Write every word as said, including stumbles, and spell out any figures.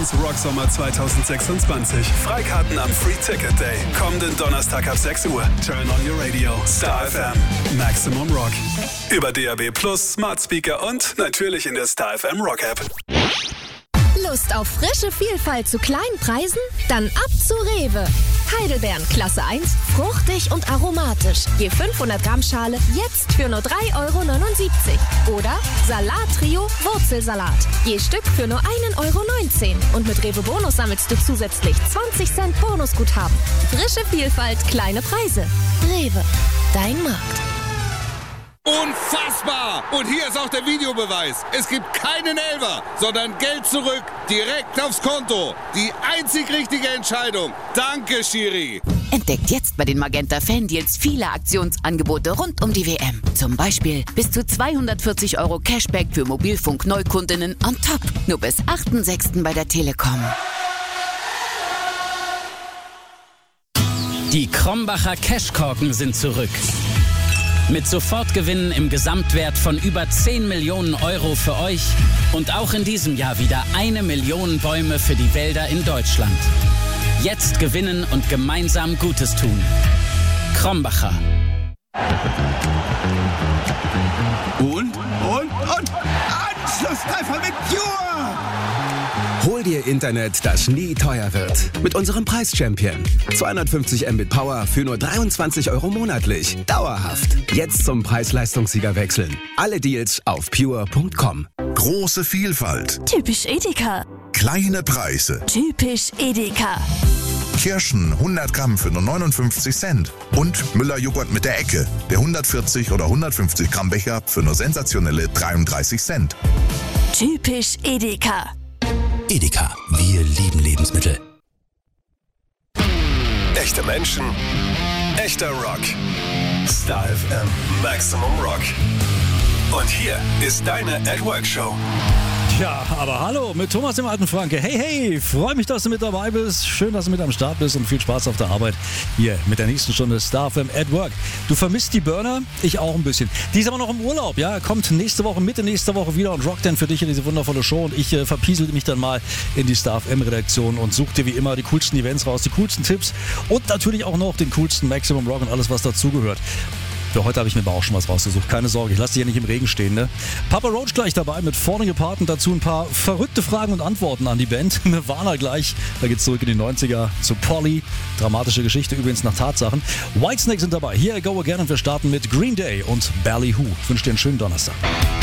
Sessions Rocksommer zwanzig sechsundzwanzig. Freikarten am Free Ticket Day. Kommenden Donnerstag ab sechs Uhr. Turn on your radio. Star F M. Maximum Rock. Über D A B Plus, Smart Speaker und natürlich in der Star F M Rock App. Lust auf frische Vielfalt zu kleinen Preisen? Dann ab zu Rewe. Heidelbeeren Klasse eins, fruchtig und aromatisch. Je fünfhundert Gramm Schale jetzt für nur drei Euro neunundsiebzig. Oder Salat-Trio Wurzelsalat. Je Stück für nur ein Euro neunzehn. Und mit Rewe Bonus sammelst du zusätzlich zwanzig Cent Bonusguthaben. Frische Vielfalt, kleine Preise. Rewe, dein Markt. Unfassbar! Und hier ist auch der Videobeweis. Es gibt keinen Elfer, sondern Geld zurück, direkt aufs Konto. Die einzig richtige Entscheidung. Danke, Schiri. Entdeckt jetzt bei den Magenta Fan-Deals viele Aktionsangebote rund um die W M. Zum Beispiel bis zu zweihundertvierzig Euro Cashback für Mobilfunk-Neukundinnen on top. Nur bis achten sechsten bei der Telekom. Die Krombacher Cashkorken sind zurück. Mit Sofortgewinnen im Gesamtwert von über zehn Millionen Euro für euch und auch in diesem Jahr wieder eine Million Bäume für die Wälder in Deutschland. Jetzt gewinnen und gemeinsam Gutes tun. Krombacher. Und, und, und, Anschlusstreffer mit Pure! Hol dir Internet, das nie teuer wird. Mit unserem Preis-Champion. zweihundertfünfzig Mbit Power für nur dreiundzwanzig Euro monatlich. Dauerhaft. Jetzt zum Preis-Leistungssieger wechseln. Alle Deals auf pure punkt com. Große Vielfalt. Typisch Edeka. Kleine Preise. Typisch Edeka. Kirschen hundert Gramm für nur neunundfünfzig Cent. Und Müller-Joghurt mit der Ecke. Der hundertvierzig oder hundertfünfzig Gramm Becher für nur sensationelle dreiunddreißig Cent. Typisch Edeka. Edeka, wir lieben Lebensmittel. Echte Menschen, echter Rock. Star F M, Maximum Rock. Und hier ist deine At Work Show. Ja, aber hallo mit Thomas dem alten Franke. Hey, hey, freue mich, dass du mit dabei bist. Schön, dass du mit am Start bist und viel Spaß auf der Arbeit hier mit der nächsten Stunde Star F M at Work. Du vermisst die Burner? Ich auch ein bisschen. Die ist aber noch im Urlaub, ja, kommt nächste Woche, Mitte nächster Woche wieder und rockt dann für dich in diese wundervolle Show und ich äh, verpiesel mich dann mal in die Star F M-Redaktion und such dir wie immer die coolsten Events raus, die coolsten Tipps und natürlich auch noch den coolsten Maximum Rock und alles, was dazugehört. Für heute habe ich mir aber auch schon was rausgesucht. Keine Sorge, ich lasse dich ja nicht im Regen stehen, ne? Papa Roach gleich dabei mit Falling Apart und dazu ein paar verrückte Fragen und Antworten an die Band. Nirvana gleich, da geht's zurück in die neunziger zu Polly. Dramatische Geschichte übrigens nach Tatsachen. Whitesnake sind dabei, Here I Go Again und wir starten mit Green Day und Ballyhoo. Ich wünsche dir einen schönen Donnerstag.